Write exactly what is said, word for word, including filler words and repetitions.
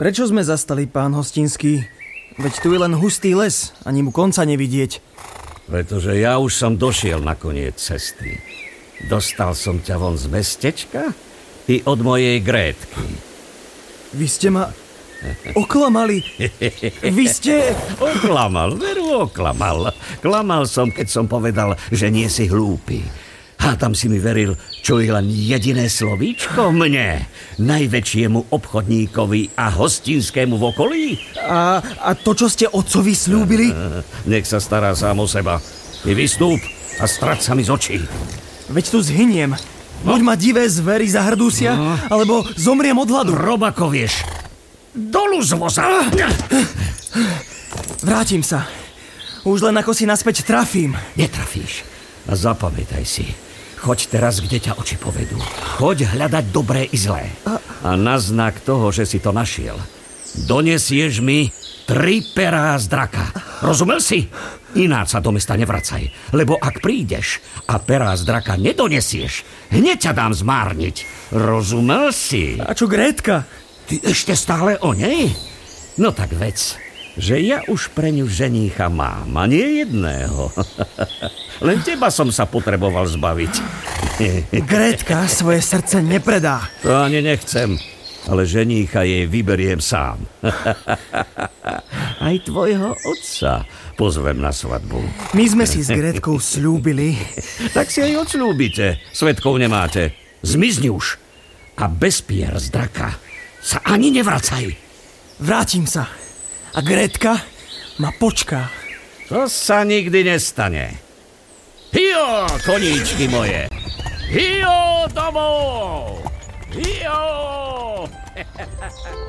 Prečo sme zastali, pán Hostinský? Veď tu je len hustý les, ani mu konca nevidieť. Pretože ja už som došiel na koniec cesty. Dostal som ťa von z mestečka i od mojej Grétky. Vy ste ma oklamali. Vy ste... Oklamal, veru oklamal. Klamal som, keď som povedal, že nie si hlúpy. A tam si mi veril, čo je len jediné slovíčko mne, najväčšiemu obchodníkovi a hostinskému v okolí. A, a to, čo ste otcovi slúbili? Nech sa stará sám o seba. Ty vystúp a strať sa mi z očí. Veď tu zhyniem. Buď ma divé zvery zahrdúsia, no. Alebo zomriem od hladu. Robako, vieš. Dolu z voza. Vrátim sa. Už len ako si naspäť trafím. Netrafíš. A zapamätaj si. Choď teraz, kde ťa oči povedú. Choď hľadať dobré i zlé. A na znak toho, že si to našiel, donesieš mi tri perá z draka. Rozumel si? Ináč sa do mesta nevracaj. Lebo ak prídeš a perá z draka nedonesieš, hneď ťa dám zmárniť. Rozumel si? A čo Grétka? Ty ešte stále o nej? No tak vec, že ja už pre ňu ženícha mám, a nie jedného. Len teba som sa potreboval zbaviť. Grétka svoje srdce nepredá. To ani nechcem, ale ženícha jej vyberiem sám. Aj tvojho otca pozvem na svadbu. My sme si s Grétkou sľúbili. Tak si aj odsľúbite, svedkov nemáte. Zmizni už. A bez pier z draka sa ani nevracaj. Vrátim sa. A Grétka ma počká. To sa nikdy nestane. Hio, koníčky moje! Hio domov! Hio!